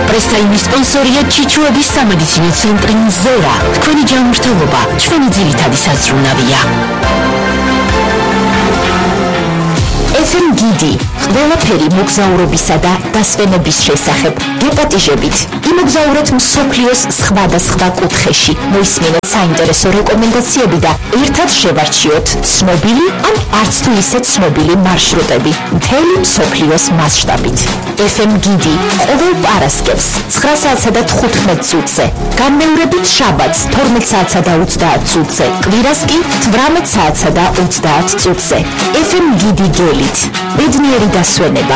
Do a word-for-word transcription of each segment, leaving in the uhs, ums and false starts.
პრესტაიმის სპონსორია ჩიჩუების სამედიცინო ცენტრი მზერა. თქვენი ჯანმრთელობა ჩვენი ძირითადი საზრუნავია. ეფ ემ გიდი ყველაფერი მოგზაურობისა და დასვენების შესახებ გეპატიჟებით იმოგზაურეთ მსოფლიოს სხვადასხვა კუთხეში მოისმინეთ საინტერესო რეკომენდაციები და ერთად შევარჩიოთ ცნობილი ან არც თუ ისე ცნობილი მარშრუტები მთელი მსოფლიოს მასშტაბით. ეფ ემ გიდი ყოველ პარასკევს ცხრა საათსა და თხუთმეტ წუთზე, განმეორებით შაბათს თორმეტ საათსა და ოცდაათ წუთზე, კვირას კი თვრამეტ საათსა და ოცდაათ წუთზე. ეფ ემ გიდი გელით ბედნიერი დასვენება.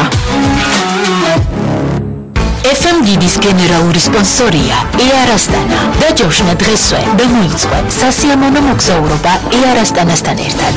ეფ ემ გიდის გენერალური სპონსორია Air Astana. დაჯავშნა დღესვე და მოიწყო სასიამოვნო მოგზაურობა Air Astana-სთან ერთად.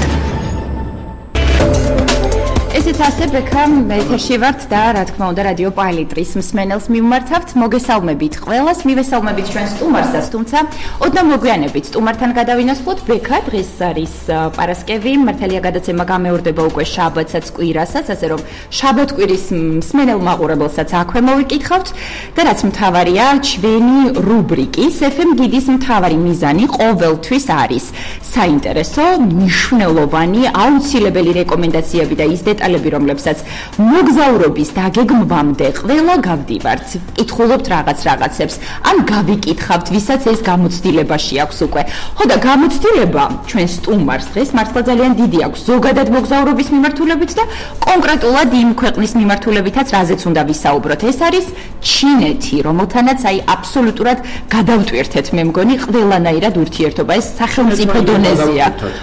ესეც ასე ბექა ეთერში ვართ და რა თქმა უნდა რადიო პალიტრის მსმენელს მივმართავთ. მოგესალმებით ყველას, მივესალმებით ჩვენ სტუმარსაც, თუმცა ოდნავ მოგვიანებით სტუმართან გადავინასხლოთ. ბექა დღეს არის პარასკევი, მართალია გადაცემა გამეორდება უკვე შაბათსაც, კვირასაც, ასე რომ შაბათ-კვირის მსმენელ მაყურებელსაც აქვე მოვიკითხავთ და რაც მთავარია, ჩვენი რუბრიკის ეფ ემ გიდის მთავარი მიზანი ყოველთვის არის საინტერესო, მნიშვნელოვანი, აუცილებელი რეკომენდაციები და ის დეტალები, რომლებსაც მოგზაურობის დაგეგმვამდე ყველა გავდივართ, კითხულობთ რაღაც რაღაცებს, ან გავიკითხავთ, ვისაც ეს გამოცდილებაში აქვს უკვე. ხო და გამოცდილება ჩვენ სტუმარს დღეს მართლა ძალიან დიდი აქვს, ზოგადად მოგზაურობის მიმართულებით და კონკრეტულად იმ ქვეყნის მიმართულებითაც, რაზეც უნდა ვისაუბროთ. ეს არის ჩინეთი, რომელთანაც აი აბსოლუტურად გადავტვირთეთ, მე მგონი, ყველანაირად ურთიერთობა. ეს სახელმწიფო დონეზეა.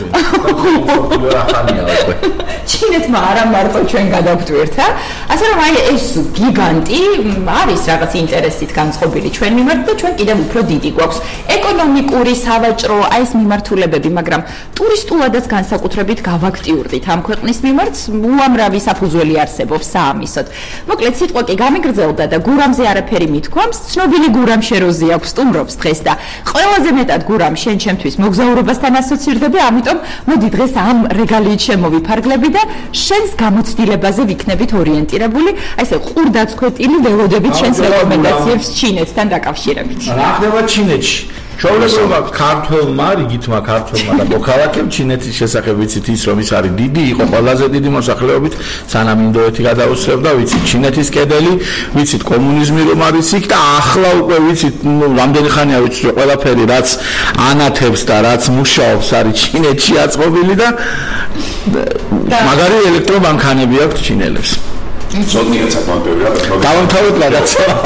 ჩინეთმა არა მარტო ჩვენ გადავტვირთა, ასე რომ აი ეს გიგანტი არის რაღაც ინტერესით განწყობილი ჩვენ მიმართ და ჩვენ კიდევ უფრო დიდი გვაქვს ეკონომიკური, სავაჭრო, აი ეს მიმართულებები, მაგრამ ტურისტულადაც განსაკუთრებით გავაქტიურდით ამ ქვეყნის მიმართ, უამრავი საფუძველი არსებობს საამისოდ. მოკლედ სიტყვა კი გამიგრძელდა და გურამზე არაფერი მithქვამს, ცნობილი გურამ შეროზი აქვს სტუმრობს დღეს და ყველაზე მეტად გურამ შენ ჩემთვის მოგზაურობასთან ასოცირდები, ამიტომ მოდი დღეს ამ რეგალიით შემოვიფარგლები და შენს გამოცდილებაზე ვიქნებით ორიენტირებული, აი ესე ყურდაცქვეტილი ველოდებით შენს რეკომენდაციებს ჩინეთთან დაკავშირებით. რა ხდება ჩინეთში? ჩვეულებრივ ქართველმა, რიგითმა ქართველმა და მოქალაქემ ჩინეთის შესახებ ვიცით ის, რომ ის არის დიდი, იყო ყველაზე დიდი მოსახლეობით, სანამ ინდოეთი გადაუსწრებდა, ვიცით ჩინეთის კედელი, ვიცით კომუნიზმი რომ არის იქ და ახლა უკვე ვიცით, ნუ რამდენი ხანია ვიცით, რომ ყველაფერი რაც ანათებს და რაც მუშაობს არის ჩინეთში აწყობილი და მაგარი ელექტრობანკანები აქვს ჩინელებს. ზოგადად საკმაოდ ბევრი რა. დავამთავრეთ გადაცემა.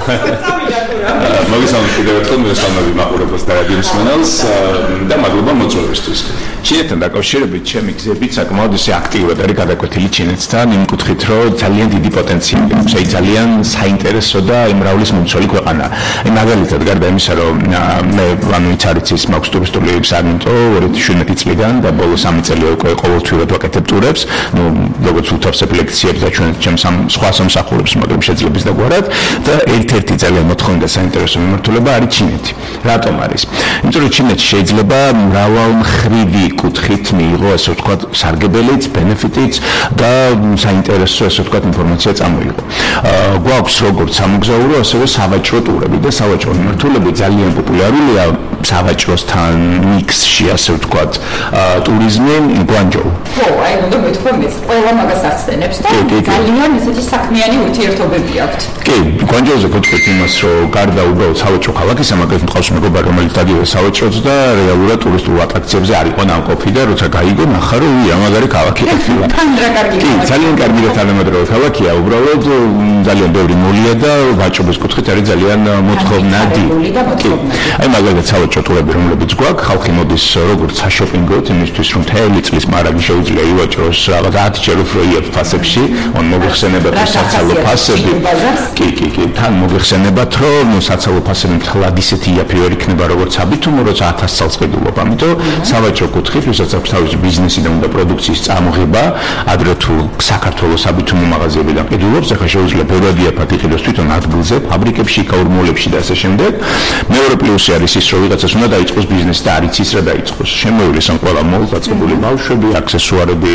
მოგესალმებით კიდევ ერთხელ, მოგესალმებით მაყურებელს და რადიო მსმენელს და მადლობა მოწვევისთვის. ჩინეთთან დაკავშირებით ჩემი გზებით საკმაოდ ისე აქტიურად არის გადაკვეთილი ჩინეთთან იმ კუთხით, რომ ძალიან დიდი პოტენციალი აქვს. აი ძალიან საინტერესო და იმრავლის მომცველი ქვეყანა. აი მაგალითად გარდა იმისა, რომ მე ანუ იც არის ის მაქვს ტურისტული საგნიტო ორი ათი შვიდმეტი წლიდან და ბოლო სამი წელია უკვე ყოველთვიურად ვაკეთებ ტურებს. ნუ როგორც უთავსებ ლექციებს და ჩვენ ჩემს ამ სხვა სამსახურებს, მაგრამ შეძლებს და გვარად და ერთ-ერთი ძალიან მოთხოვნა და საინტერესო მიმართულება არის ჩინეთი. რატომ არის? იმიტომ რომ ჩინეთში შეიძლება მრავალმხრივი კუთხით მიიღო, ასე ვთქვათ, სარგებელიც, ბენეფიტიც და საინტერესო, ასე ვთქვათ, ინფორმაცია წამოიღო. გვაქვს როგორც სამოგზაურო, ასევე სავაჭრო ტურები და სავაჭრო მიმართულები ძალიან პოპულარულია სავაჭროსთან მიქსში, ასე ვთქვათ, ტურიზმი გვანჯოუ. ხო, აი უნდა მეთქვა მეც ყველა მაგას ახსენებს და ძალიან ისეთი საქმიანი ურთიერთობები აქვთ. კი, გვანჯოუზე გეტყვით იმას, რომ გარდა უბრალოდ სავაჭრო ქალაქისა, მაგალითად მყავს მეგობარი, რომელიც დადიოდა სავაჭროც და რეალურად ტურისტულ ატრაქციებზე არ იყო ნამყოფი და როცა გაიგო, ნახა რომ ვია მაგარი ქალაქი ყოფილა. კი, ძალიან კარგი და თანამედროვე ქალაქია, უბრალოდ ძალიან ბევრი მოლია და ვაჭრობის კუთხით არის ძალიან მოთხოვნადი. კი. აი მაგალითად სავაჭრო ტურები, რომლებიც გვაქვს, ხალხი მოდის როგორც საშოპინგოდ, იმისთვის რომ მთელი წლის მარაგი შეუძლია ივაჭროს რაღაც ათჯერ უფრო იაფ ფასებში, on მოგხსენებათ საცალო ფასები. კი, კი, კი, თან მოგხსენებათ რომ ნუ საცალო ფასები მთლად ისეთი იაფი ვერ იქნება როგორც აბითუმო, როცა ათას წელს ყიდულობ. ამიტომ სავაჭრო კუთხით კუთხით, ვისაც აქვს თავისი ბიზნესი და უნდა პროდუქციის წამოღება, ადრე თუ საქართველოს საბითუმო მაღაზიებიდან ყიდულობს, ახლა შეუძლია ბევრად იაფად იყიდოს თვითონ ადგილზე, ფაბრიკებში, ქაურმოვლებში და ასე შემდეგ. მეორე პლუსი არის ის, რომ ვიღაცას უნდა დაიწყოს ბიზნესი და არ იცის რა დაიწყოს. შემოივლის ამ ყველა მოლს დაწყებული ბავშვები, აქსესუარები,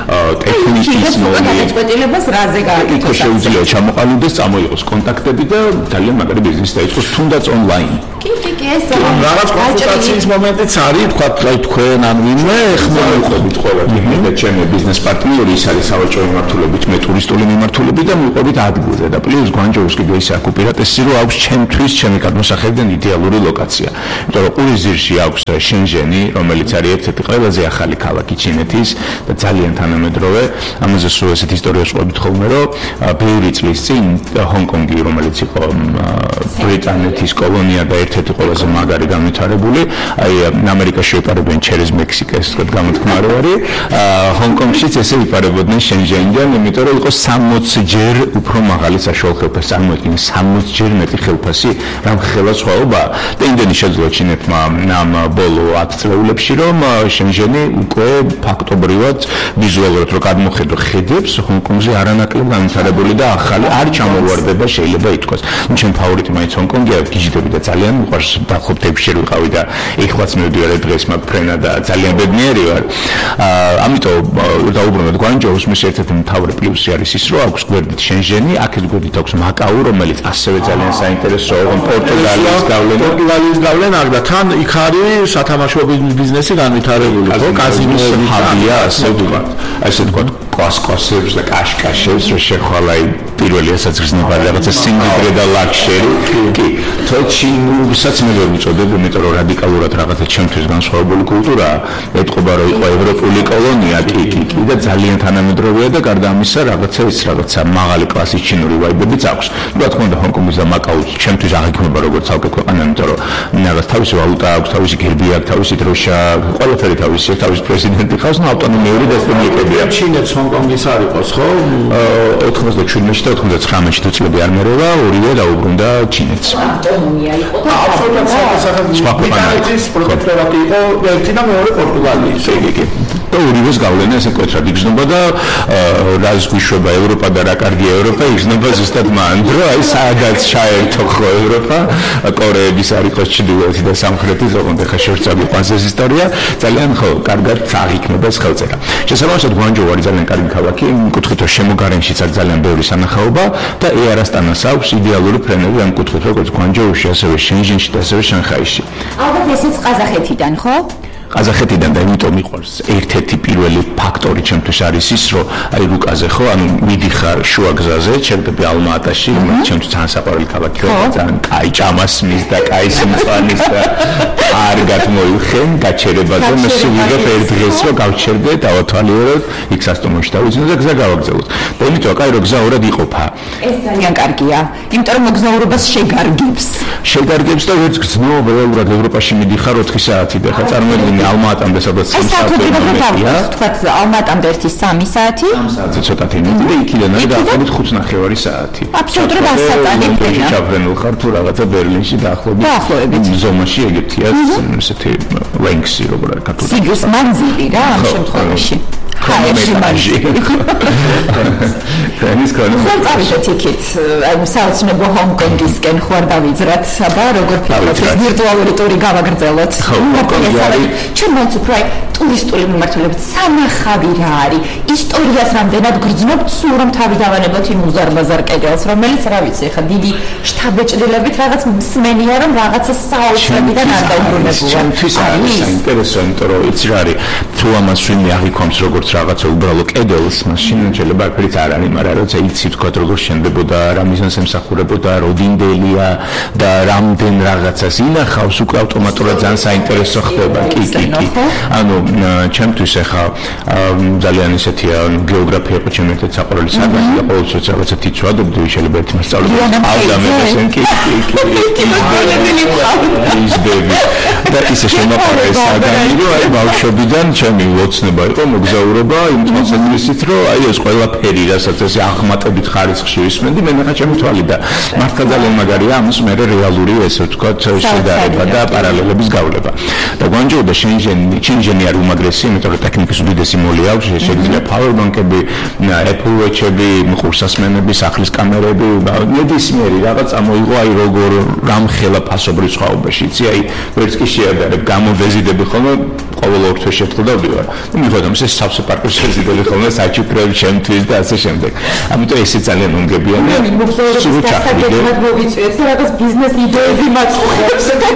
ტექნიკის გადაწყვეტილებას რაზე გააკეთოს. იქ შეუძლია ჩამოყალიბდეს, წამოიღოს კონტაქტები და ძალიან მაგარი ბიზნესი დაიწყოს, თუნდაც ონლაინ. კი, კი, კი, ეს რაღაც კონსულტაციის მომენტიც არის, თქვა თქვენ ან ვინმე ხმოვიყობით ყველა და ჩემი ბიზნეს პარტნიორი ის არის სავაჭრო მიმართულებით, მე ტურისტული მიმართულებით და მივყვებით ადგილზე და პლუს გვანჯოვის კიდე ის აქვს უპირატესი, რომ აქვს ჩემთვის ჩემი გადმოსახედიდან იდეალური ლოკაცია. იმიტომ რომ ყურიზირში აქვს შენჟენი, რომელიც არის ერთ-ერთი ყველაზე ახალი ქალაქი ჩინეთის და ძალიან თანამედროვე. ამაზე სულ ესეთ ისტორიას ყვებით ხოლმე, რომ ბევრი წლის წინ ჰონკონგი, რომელიც იყო ბრიტანეთის კოლონია და ერთ-ერთი ყველაზე მაგარი განვითარებული, აი ამერიკაში ეპარებიან ჩერეს მექსიკას, თქვა გამოთქმა რო არის, ჰონკონგშიც ესე იპარებოდნენ შენჟენიდან, იმიტომ რომ იყო სამოცი ჯერ უფრო მაღალი საშუალო ხელფასი, წარმოიდგინე სამოცი ჯერ მეტი ხელფასი, რამ ხელა სხვაობა და იმდენი შეძლო ჩინეთმა ამ ბოლო ათ წლეულებში, რომ შენჟენი უკვე ფაქტობრივად ვიზუალურად რო გადმოხედო ხედებს, ჰონკონგზე არანაკლებ განვითარებული და ახალი არ ჩამოვარდება შეიძლება ითქვას. ნუ ჩემ ფავორიტი მაინც ჰონკონგია, გიჟდები და ძალიან მიყვარს, დახობდებში ვიყავი და ეხლაც მივდივარ დღეს მაგ ფრენა და ძალიან ბედნიერი ვარ. ამიტომ დაუბრუნდეთ გვანჯოუს, მის ერთ-ერთი მთავარი პლუსი არის ის, რომ აქვს გვერდით შენჟენი, აქეთ გვერდით აქვს მაკაუ, რომელიც ასევე ძალიან საინტერესოა, პორტუგალიის გავლენა. პორტუგალიის გავლენა აქვს და თან იქ არის სათამაშო ბიზნესი განვითარებული, ხო? კაზინოები, ჰაბია, ასე ვთქვათ. ასე ვთქვათ, კლასკოსებს და კაშკაშებს, რო შეხვალა პირველი ასაძრზნება რაღაცა სიმდიდრე და ლაქშერი. კი, თოჩი საცნობელი მიწოდებ, იმიტომ რომ რადიკალურად რაღაცა ჩემთვის განსხვავებული კულტურაა. ეთყობა რომ იყო ევროპული კოლონია, კი, კი, კი და ძალიან თანამედროვეა და გარდა ამისა რაღაცა ის რაღაცა მაღალი კლასის ჩინური ვაიბებიც აქვს. ну რა თქმა უნდა ჰონკონგის და მაკაუს ჩემთვის აღიქმება როგორც ცალკე ქვეყანა, იმიტომ რომ რაღაც თავისი ვალუტა აქვს, თავისი გერბი აქვს, თავისი დროშა, ყველაფერი თავისი, თავისი პრეზიდენტი ხავს, ну ავტონომიური დასტენიებია. ჩინეთს ჰონკონგის არ იყოს, ხო? ოთხმოცდაჩვიდმეტში და ოთხმოცდაცხრამეტში თუ წლები არ მერევა, ორივე დაუბრუნდა ჩინეთს. ავტონომია იყო და აბსოლუტურად პროტექტორატი იყო ერთი და მეორე პორტუგალიის. კი, კი. და ორივეს გავლენა ესე მკვეთრად იგრძნობა და რაც გვიშვება ევროპა და რა კარგია ევროპა, იგრძნობა ზუსტად მან, რომ აი საადაც ჩაერთო ხო ევროპა, კორეების არ იყოს ჩრდილოეთი და სამხრეთი, ზოგადად ხა შევწავი ყვანს ეს ისტორია, ძალიან ხო, კარგად აღიქმება ეს ხელწერა. შესაბამისად გვანჯოუ არის ძალიან კარგი ქალაქი, იმ კუთხით რომ შემოგარენშიც არის ძალიან ბევრი სანახაობა და ეარასტანას აქვს იდეალური ფრენები ამ კუთხით, როგორც გვანჯოუში, ასევე შენჟენში და ასევე შანხაიში. ალბათ ესეც ყაზახეთიდან, ხო? ყაზახეთიდან და იმიტომ მიყვარს ერთ-ერთი პირველი ფაქტორი ჩემთვის არის ის, რომ აი რუკაზე ხო, ანუ მიდიხარ შუაგზაზე, ჩერდები ალმა-ატაში, რომელიც ჩემთვის ძალიან საყვარელი ქალაქია და ძალიან კაი ჭამას მის და კაი სიმწვანის და კარგად მოიხენ, გაჩერებაზე, მაშინ ვიღებ ერთ დღეს რომ გავჩერდე, დავათვალიეროთ, იქ სასტუმროში დავიძინო და გზა გავაგზავნოთ. და იმიტომ კაი რომ გზა ორად იყოფა. ეს ძალიან კარგია, იმიტომ რომ მოგზაურობას შეგარგებს. შეგარგებს და ვერც გზნობ, რეალურად ევროპაში მიდიხარ ოთხი საათი და ხა წარმოიდგინე ალმა-ატამდე სადაც სამი საათი დავთვალოთ, თქვათ ალმა-ატამდე ერთი სამი საათი. სამი საათი ცოტათი მეტი და იქიდან არის დაახლოებით ხუთი ნახევარი საათი. აბსოლუტურად ასაწანი ფრენა. ჩავრენილ ხარ თუ რაღაცა ბერლინში დაახლოებით ზომაში ეგეთია ესეთი ლენქსი როგორ არის ქართულად. სიგის მანძილი რა ამ შემთხვევაში. ქრონომეტრაჟი. ქრონის ქრონომეტრაჟი. ხომ წავიდეთ იქით, აი საოცნებო ჰონკონგისკენ ხوار დავიძრათ, აბა როგორ ფიქრობთ ვირტუალური ტური გავაგრძელოთ? ჩვენ მაინც უფრო აი ტურისტული მიმართულებით სანახავი რა არის? ისტორიას რამდენად გრძნობთ, სულ რომ თავი დავანებოთ იმ უზარმაზარ კედელს, რომელიც რა ვიცი, ხა დიდი შთაბეჭდილებით რაღაც მსმენია რომ რაღაცა საოცრებიდან არ დაუბრუნებულა. ჩემთვის არის საინტერესო, იმიტომ რომ იცი რა არის, თუ ამას ვინმე აღიქვამს როგორც რაღაცა უბრალო კედელს, მაშინ შეიძლება არაფერიც არ არის, მაგრამ როცა იცი თქვა როგორ შენდებოდა, რა მიზანს ემსახურებოდა, როდინდელია და რამდენ რაღაცას ინახავს, უკვე ავტომატურად ძალიან საინტერესო ხდება. კი, კი, კი. ანუ ჩემთვის ახლა ძალიან ისეთია გეოგრაფია იყო ჩემი ერთ-ერთი საყვარელი საგანი და ყოველთვის რაღაცა თიცვადობდი, შეიძლება ერთი მასწავლებელი ავდამებესენ კი, კი, კი. და ისე შემოყარა ეს საგანი, რომ აი ბავშვობიდან ჩემი ოცნება იყო მოგზაურობა იმ თვალსაზრისით, რომ აი ეს ყველაფერი, რასაც ესე აღმატებით ხარისხში ვისმენდი, მე ნახა ჩემი თვალი და მართლა ძალიან მაგარია ამის მე რეალური ესე ვთქვათ შედარება და პარალელების გავლება. და გვანჯოუ და შენჟენი, შენჟენი არის უმაგრესი, იმიტომ რომ ტექნიკის უდიდესი მოლი აქვს, შეიძლება power bank-ები, Apple Watch-ები, ხურსასმენები, სახლის კამერები, ნებისმიერი რაღაც ამოიღო აი როგორ რამხელა ფასობრივ სხვაობაში. იცი, აი ვერც კი შეადარებ, გამოვეზიდები ხოლმე ყოველ ორ თვეში ერთხელ დავდივარ. ნუ მიხოდამ ეს სავსე პარკში შეზიდები ხოლმე საჩუქრები შემთვის და ასე შემდეგ. ამიტომ ესე ძალიან უნგებიანია. მოგზაურობის დასაგებად მოვიწვიეთ და რაღაც ბიზნეს იდეები მაწყობს და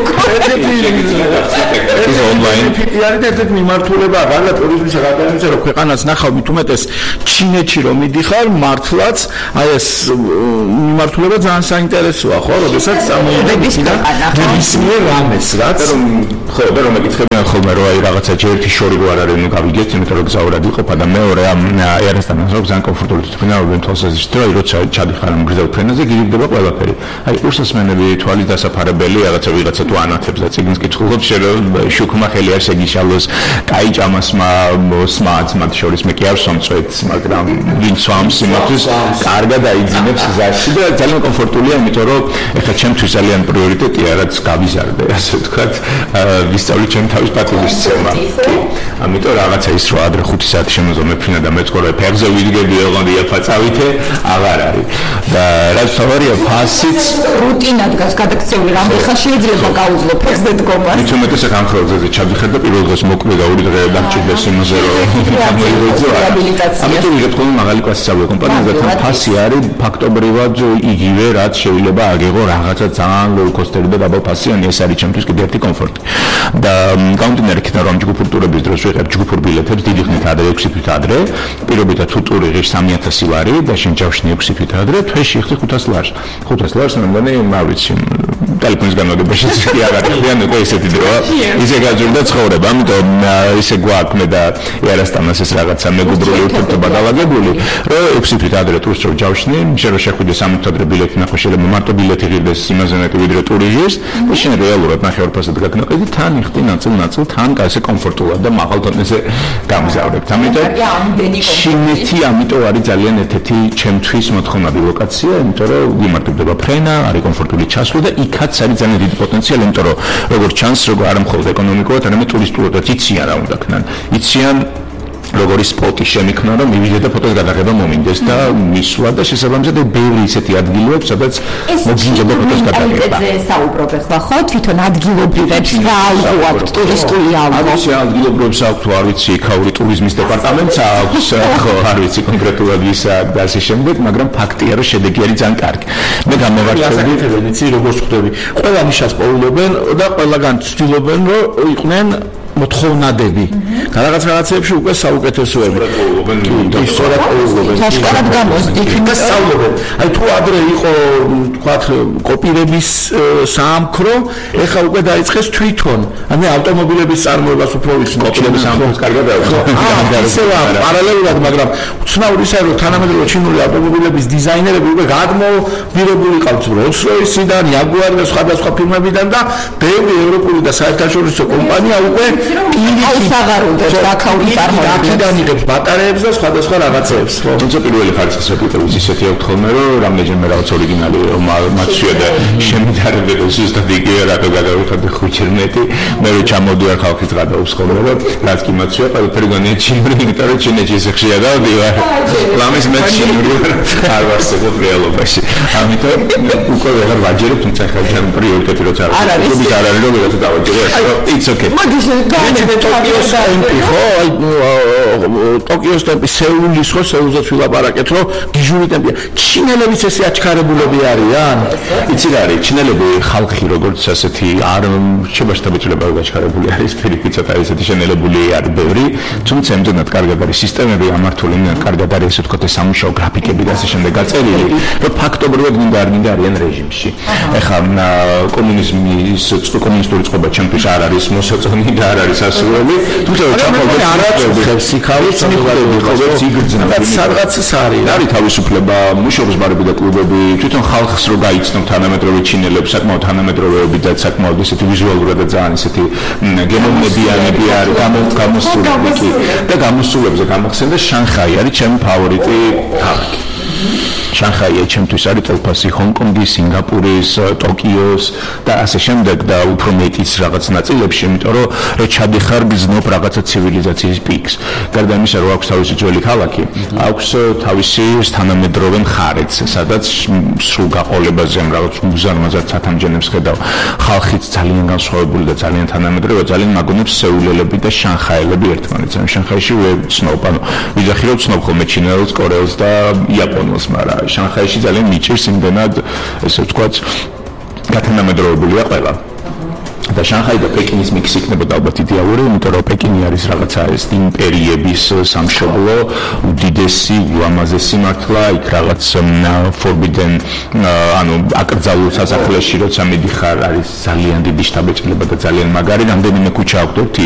ეს ონლაინ ფიტიარი და ერთ მიმართულება ღალატ ტურიზმის გადაიმეცე რომ ქვეყანას ნახავ მით უმეტეს ჩინეთში რომ მიდიხარ მართლაც აი ეს მიმართულება ძალიან საინტერესოა ხო როდესაც წამოიღებს და ნებისმიერ რამეს რაც რომ ხო და რომ მეკითხებიან ხოლმე რომ აი რაღაცა ჯერთი შორი რო არ არის ნუ გავიგეთ იმიტომ რომ გზაურად იყოფა და მეორე ამ ერასთან რომ ძალიან კომფორტული თვითონ ვენ თვალსაზრისით რომ აი როცა ჩადიხარ ამ გზავ ფრენაზე გიგდება ყველაფერი აი ურსასმენები თვალის დასაფარებელი რაღაცა ვიღაცა თუ ანათებს და ციგნს კითხულობს შეიძლება შუქმა ხელი არ შეგიშალოს კაი ჭამასმა სმარტ მათ შორის მე კი არ სამწვეთ მაგრამ ვინ სვამს იმათთვის კარგად აიძინებს გზაში და ძალიან კომფორტულია იმიტომ რომ ეხლა ჩემთვის ძალიან პრიორიტეტია რაც გავიზარდე ასე ვთქვათ ვისწავლე ჩემ თავის პატივისცემა ამიტომ რაღაცა ის რომ ადრე ხუთი საათი შემოზომეფრინა და მეწყორე ფეხზე ვიდგები ოღონდ იაფაცავითე აღარ არის და რაც თავარია ფასიც რუტინა დგას გადაქცეული რამე ხა შეიძლება გაუძლო ფეხზე დგომა მით უმეტეს აქ ამხრობზე ჩავდიხარ და პირველ დღეს მოკვდა და ორი დღე დამჭირდეს იმაზე რომ ამიტომ იგეთ ხოლმე მაღალი კლასის ავია კომპანიაზე თან ფასი არის ფაქტობრივად იგივე რაც შეიძლება აგიღო რაღაცა ძალიან low cost-ერი და დაბალ ფასიანი ეს არის ჩემთვის კიდევ ერთი კომფორტი და გამომდინარე იქიდან რომ ჯგუფურ ტურების დროს ვიღებ ჯგუფურ ბილეთებს დიდი ხნით ადრე ექვსი თვით ადრე პირობითად თუ ტური ღირს სამი ათასი ლარი და შენ ჯავშნი ექვსი თვით ადრე თვეში იხდი ხუთას ლარს ხუთას ლარს მანდანე მავრიცი ტელეფონის განმავლობაში კი არ არის ანუ ესეთი დროა ისე გაძვირდა ცხოვრება ამიტომ ისე გვაქვს მე და ერასთან ეს რაღაცა მეგობრული ურთიერთობა დაალაგებული რომ ექვსი თვით ადრე ტურს რო ჯავშნი შენ რო შეხვიდე სამი თვით ადრე ბილეთი ნახო შეიძლება მარტო ბილეთი ღირდეს იმაზე მეტი ვიდრე ტური ღირს და შენ რეალურად ნახევარფასად გაგნაყიდი თან იხდი ნაწილ ნაწილ თან კაცე კომფორტულად და მაღალ დონეზე გამგზავრებ ამიტომ ჩინეთი ამიტომ არის ძალიან ერთ-ერთი ჩემთვის მოთხოვნადი ლოკაცია იმიტომ რომ ვიმართებდება ფრენა არის კომფორტული ჩასვლა და იქაც არის ძალიან დიდი პოტენციალი იმიტომ რომ როგორც ჩანს როგორ არ მხოლოდ ეკონომიკურად არამედ ტურისტულადაც იციან რა უნდა ქნან იციან როგორი სპოტი შემიქნა რომ მივიდე და ფოტოს გადაღება მომინდეს და მისვლა და შესაბამისად ბევრი ისეთი ადგილი აქვს სადაც მოგინდება ფოტოს გადაღება ეს საუბრობ ახლა ხო თვითონ ადგილობრივებს რა აქვს ტურისტული ალბო არის ადგილობრივებს აქვს თუ არ ვიცი იქაური ტურიზმის დეპარტამენტს აქვს ხო არ ვიცი კონკრეტულად ის და ასე შემდეგ მაგრამ ფაქტია რომ შედეგი არის ძალიან კარგი მე გამოვარჩევდი იცი როგორ ხვდები ყველა მიშას პოულობენ და ყველაგან ცდილობენ რომ იყვნენ მოთხოვნადები და რაღაც რაღაცებში უკვე საუკეთესოები კი სწორად პოულობენ თაშკარად გამოსდი და სწავლობენ აი თუ ადრე იყო თქვათ კოპირების საამქრო ეხლა უკვე დაიწყეს თვითონ ანუ ავტომობილების წარმოებას უფრო ვიცი კოპირების საამქროს კარგად აქვს პარალელურად მაგრამ უცნაური ისაა რომ თანამედროვე ჩინური ავტომობილების დიზაინერები უკვე გადმოვირებული ყავთ Rolls-Royce-დან, Jaguar და სხვადასხვა ფირმებიდან და ბევრი ევროპული და საერთაშორისო კომპანია უკვე აუსაღაროდეს რაკაული წარმოება. აქედან იღებს ბატარეებს და სხვადასხვა რაღაცებს. თუმცა პირველი ხარისხის რეპუტაციის ისეთი აქვს ხოლმე რომ რამდენჯერმე რაღაც ორიგინალი მაცვია და შემიდარებდა ზუსტად იგივე რატო გადავიხადე ხუთჯერმეტი მე რო ჩამოდივარ ხალხის გადაობს ხოლმე რომ რაც კი მაცვია ყველაფერი გონია ჩინური იმიტომ რომ ჩინეთში ესე ხშირია დავდივარ ლამის მე ჩინური არ ვარსებობ რეალობაში ამიტომ უკვე ვეღარ ვაჯერებ თუმცა ხა ჩემ პრიორიტეტი როცა არის ის არ არის რომ ვიღაცა დავაჯერე it's okay ტოკიოს ტემპი ხო ტოკიოს ტემპი სეულის ხო სეულზეც ვილაპარაკეთ რომ გიჟური ტემპია ჩინელებიც ესე აჩქარებულები არიან იცი რა არის ჩინელები ხალხი როგორც ასეთი არ შეფასდებითლება გაჩქარებული არის ფერიფიცად არის ესეთი შენელებული არის ბევრი თუმცა იმდენად კარგად არის სისტემები ამართული იმდენად კარგად არის ესე ვთქვათ სამუშაო გრაფიკები და ასე შემდეგ გაწერილი რომ ფაქტობრივად მინდა არ მინდა არიან რეჟიმში ეხლა კომუნიზმის კომუნისტური წყობა ჩემთვის არ არის მოსაწონი და არ არის ასურები თუმცა ჩაფალდებს არ აწუხებს სიქავის მიღწევები ყოველთვის იგრძნობა სადღაც ის არის არის თავისუფლება მუშაობის ბარები და კლუბები თვითონ ხალხს რო გაიცნო თანამედროვე ჩინელებს საკმაოდ თანამედროვეები და საკმაოდ ისეთი ვიზუალურად და ძალიან ისეთი გემოვნებიანები არის გამოსულები და გამოსულებზე გამახსენდა შანხაი არის ჩემი ფავორიტი ქალაქი შანხაია ჩემთვის არის ტოლფასი ჰონკონგის, სინგაპურის, ტოკიოს და ასე შემდეგ და უფრო მეტის რაღაც ნაწილებში, იმიტომ რომ რო ჩადიხარ გზნობ რაღაცა ცივილიზაციის პიკს. გარდა იმისა, რომ აქვს თავისი ძველი ქალაქი, აქვს თავისი თანამედროვე მხარეც, სადაც სრულ გაყოლებაზე რაღაც უზარმაზარ ცათამბჯენებს ხედავ. ხალხიც ძალიან განსხვავებული და ძალიან თანამედროვე, ძალიან მაგონებს სეულელები და შანხაელები ერთმანეთს. ამ შანხაიში ვეცნობ, ანუ ვიძახი რომ ვცნობ ხოლმე ჩინელს, კორეელს და იაპონელს, მაგრამ შანხაიში ძალიან მიჭირს იმდენად, ესე ვთქვათ, გათანამედროვებულია ყველა. და შანხაი და პეკინის მიქსი იქნებოდა ალბათ იდეალური, იმიტომ რომ პეკინი არის რაღაცა ეს იმპერიების სამშობლო, უდიდესი, ულამაზესი მართლა, იქ რაღაც forbidden, ანუ აკრძალულ სასახლეში როცა მიდიხარ არის ძალიან დიდი შთაბეჭდილება და ძალიან მაგარი, რამდენიმე ქუჩა აქვს